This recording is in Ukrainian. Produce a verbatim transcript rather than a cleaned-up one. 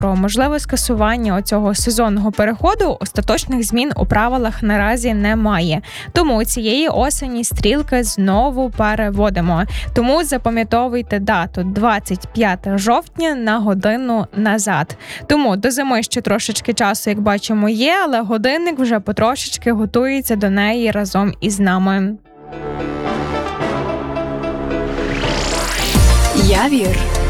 про можливе скасування оцього сезонного переходу, остаточних змін у правилах наразі немає. Тому цієї осені стрілки знову переводимо. Тому запам'ятовуйте дату двадцять п'яте жовтня на годину назад. Тому до зими ще трошечки часу, як бачимо, є, але годинник вже потрошечки готується до неї разом із нами. Явір.